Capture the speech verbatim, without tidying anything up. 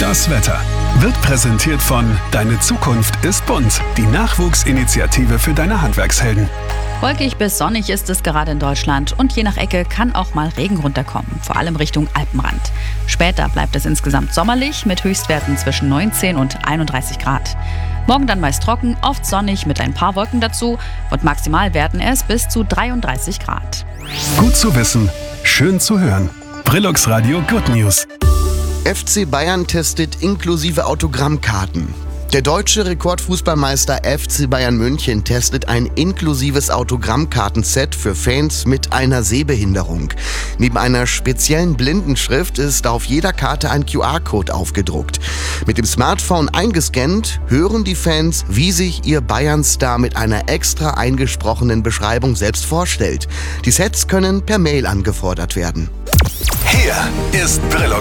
Das Wetter wird präsentiert von Deine Zukunft ist bunt, die Nachwuchsinitiative für deine Handwerkshelden. Wolkig bis sonnig ist es gerade in Deutschland und je nach Ecke kann auch mal Regen runterkommen, vor allem Richtung Alpenrand. Später bleibt es insgesamt sommerlich mit Höchstwerten zwischen neunzehn und einunddreißig Grad. Morgen dann meist trocken, oft sonnig mit ein paar Wolken dazu und maximal werden es bis zu dreiunddreißig Grad. Gut zu wissen, schön zu hören. Brillux Radio Good News. F C Bayern testet inklusive Autogrammkarten. Der deutsche Rekordfußballmeister F C Bayern München testet ein inklusives Autogrammkartenset für Fans mit einer Sehbehinderung. Neben einer speziellen Blindenschrift ist auf jeder Karte ein Q R-Code aufgedruckt. Mit dem Smartphone eingescannt hören die Fans, wie sich ihr Bayern-Star mit einer extra eingesprochenen Beschreibung selbst vorstellt. Die Sets können per Mail angefordert werden. Hier ist Brillux